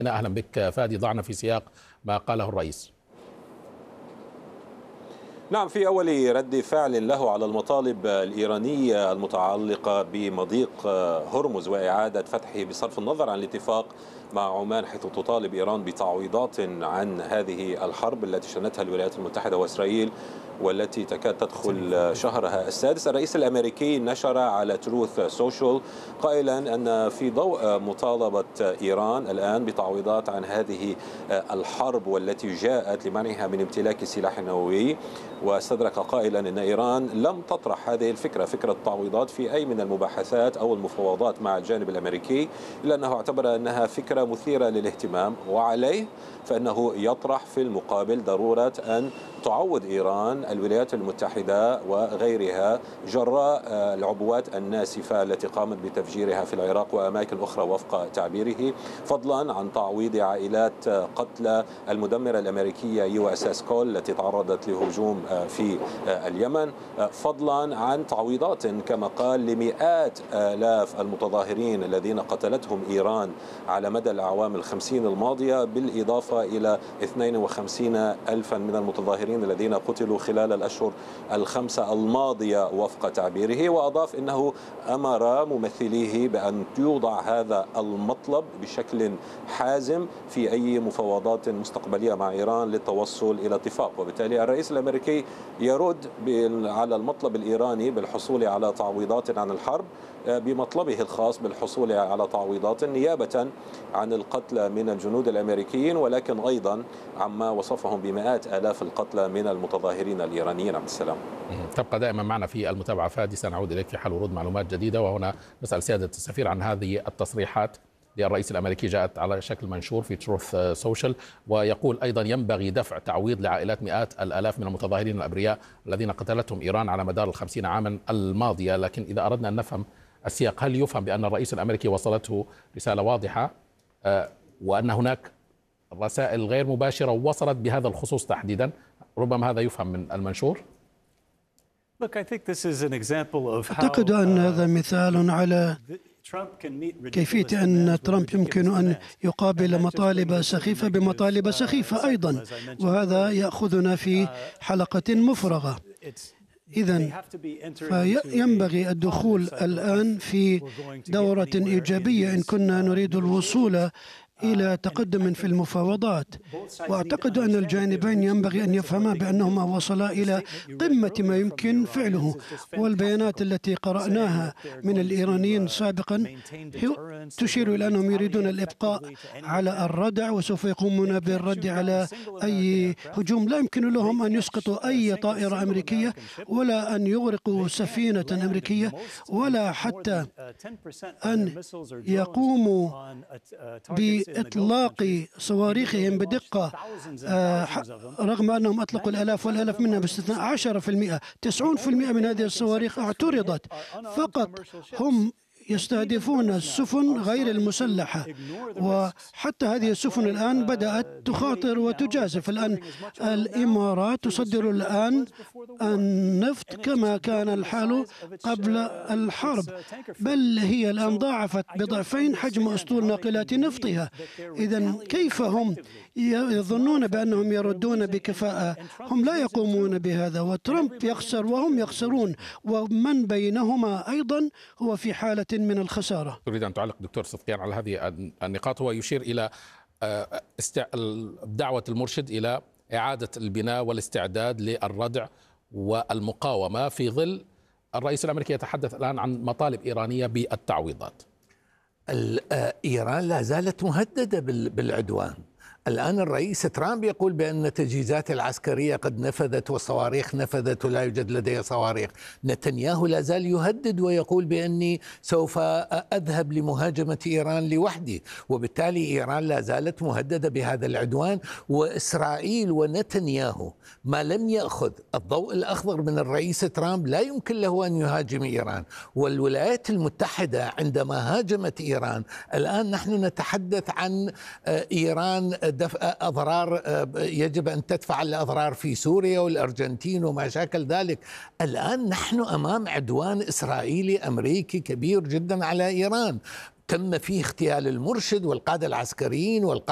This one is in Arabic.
أهلا بك فادي، ضعنا في سياق ما قاله الرئيس. نعم، في أول رد فعل له على المطالب الإيرانية المتعلقة بمضيق هرمز وإعادة فتحه بصرف النظر عن الاتفاق مع عمان، حيث تطالب إيران بتعويضات عن هذه الحرب التي شنتها الولايات المتحدة وإسرائيل والتي تكاد تدخل شهرها السادس. الرئيس الأمريكي نشر على تروث سوشيال قائلا أن في ضوء مطالبة إيران الآن بتعويضات عن هذه الحرب والتي جاءت لمنعها من امتلاك سلاح نووي، واستدرك قائلا أن إيران لم تطرح هذه الفكرة، فكرة التعويضات، في أي من المباحثات أو المفاوضات مع الجانب الأمريكي، إلا أنه اعتبر أنها فكرة مثيرة للاهتمام، وعليه فإنه يطرح في المقابل ضرورة أن تعوض إيران الولايات المتحدة وغيرها جراء العبوات الناسفة التي قامت بتفجيرها في العراق وأماكن أخرى وفق تعبيره، فضلا عن تعويض عائلات قتلى المدمرة الأمريكية يو اس اس كول التي تعرضت لهجوم في اليمن، فضلا عن تعويضات كما قال لمئات آلاف المتظاهرين الذين قتلتهم إيران على مدى الأعوام الخمسين الماضية، بالإضافة إلى 52 ألفا من المتظاهرين الذين قتلوا خلال الأشهر الخمسة الماضية وفق تعبيره. وأضاف أنه أمر ممثليه بأن يوضع هذا المطلب بشكل حازم في أي مفاوضات مستقبلية مع إيران للتوصل إلى اتفاق. وبالتالي الرئيس الأمريكي يرد على المطلب الإيراني بالحصول على تعويضات عن الحرب بمطلبه الخاص بالحصول على تعويضات نيابة عن القتلى من الجنود الأمريكيين، ولكن أيضا عما وصفهم بمئات آلاف القتلى من المتظاهرين الإيرانيين. عبد السلام، تبقى دائما معنا في المتابعة فادي، سنعود إليك في حال ورود معلومات جديدة. وهنا نسأل سيادة السفير عن هذه التصريحات للرئيس الأمريكي، جاءت على شكل منشور في تروث سوشيال، ويقول أيضا ينبغي دفع تعويض لعائلات مئات الآلاف من المتظاهرين الأبرياء الذين قتلتهم إيران على مدار 50 عاما الماضية. لكن إذا أردنا أن نفهم السياق، هل يفهم بأن الرئيس الأمريكي وصلته رسالة واضحة وأن هناك رسائل غير مباشرة وصلت بهذا الخصوص تحديدا؟ ربما هذا يفهم من المنشور. أعتقد أن هذا مثال على كيفية أن ترامب يمكن أن يقابل مطالب سخيفة بمطالب سخيفة أيضا، وهذا يأخذنا في حلقة مفرغة. إذن فينبغي الدخول الآن في دورة إيجابية إن كنا نريد الوصول إلى تقدم في المفاوضات. وأعتقد أن الجانبين ينبغي أن يفهما بأنهما وصلا إلى قمة ما يمكن فعله، والبيانات التي قرأناها من الإيرانيين سابقا تشير إلى أنهم يريدون الإبقاء على الردع، وسوف يقومون بالرد على أي هجوم. لا يمكن لهم أن يسقطوا أي طائرة أمريكية، ولا أن يغرقوا سفينة أمريكية، ولا حتى أن يقوموا بإطلاق صواريخهم بدقة، رغم أنهم أطلقوا الآلاف والآلاف منها باستثناء 10%. 90% من هذه الصواريخ اعترضت، فقط هم يستهدفون السفن غير المسلحة، وحتى هذه السفن الآن بدأت تخاطر وتجازف. الآن الإمارات تصدر الآن النفط كما كان الحال قبل الحرب، بل هي الآن ضاعفت بضعفين حجم أسطول ناقلات نفطها. إذن كيف هم يظنون بأنهم يردون بكفاءة؟ هم لا يقومون بهذا، وترامب يخسر وهم يخسرون، ومن بينهما أيضا هو في حالة من الخسارة. تريد أن تعلق دكتور صدقيان على هذه النقاط؟ هو يشير إلى دعوة المرشد إلى إعادة البناء والاستعداد للردع والمقاومة في ظل الرئيس الأمريكي يتحدث الآن عن مطالب إيرانية بالتعويضات. إيران لا زالت مهددة بالعدوان. الآن الرئيس ترامب يقول بأن التجهيزات العسكرية قد نفذت والصواريخ نفذت ولا يوجد لديه صواريخ. نتنياهو لا زال يهدد ويقول بأني سوف أذهب لمهاجمة إيران لوحدي، وبالتالي إيران لا زالت مهددة بهذا العدوان. وإسرائيل ونتنياهو ما لم يأخذ الضوء الأخضر من الرئيس ترامب لا يمكن له أن يهاجم إيران. والولايات المتحدة عندما هاجمت إيران، الآن نحن نتحدث عن إيران أضرار يجب أن تدفع الأضرار في سوريا والأرجنتين وما شاكل ذلك. الآن نحن أمام عدوان إسرائيلي أمريكي كبير جدا على إيران، تم فيه اغتيال المرشد والقادة العسكريين